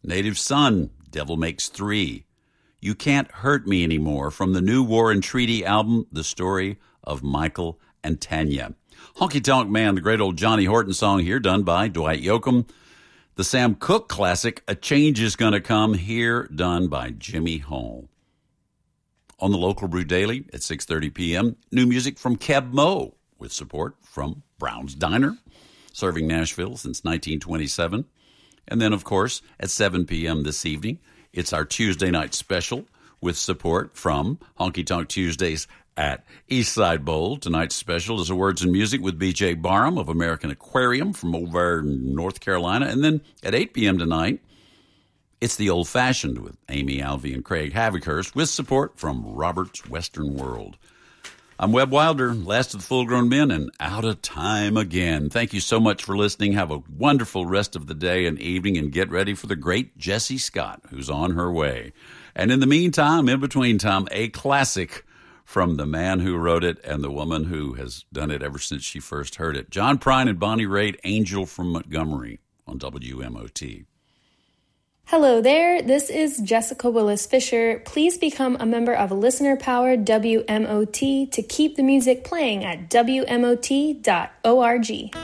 Native Son, Devil Makes Three. You Can't Hurt Me Anymore from the new War and Treaty album, The Story of Michael and Tanya. Honky Tonk Man, the great old Johnny Horton song here, done by Dwight Yoakam. The Sam Cooke classic, A Change Is Gonna Come, here done by Jimmy Hall. On the Local Brew Daily at 6:30 p.m., new music from Keb Mo with support from Brown's Diner, serving Nashville since 1927. And then, of course, at 7 p.m. this evening, it's our Tuesday night special with support from Honky Tonk Tuesdays at Eastside Bowl. Tonight's special is a Words and Music with B.J. Barham of American Aquarium from over in North Carolina. And then at 8 p.m. tonight, it's The Old Fashioned with Amy Alvey and Craig Havikhurst with support from Robert's Western World. I'm Webb Wilder, last of the full-grown men, and out of time again. Thank you so much for listening. Have a wonderful rest of the day and evening, and get ready for the great Jessie Scott, who's on her way. And in the meantime, in between time, a classic from the man who wrote it and the woman who has done it ever since she first heard it. John Prine and Bonnie Raitt, Angel from Montgomery on WMOT. Hello there, this is Jessica Willis Fisher. Please become a member of listener-powered WMOT to keep the music playing at WMOT.org.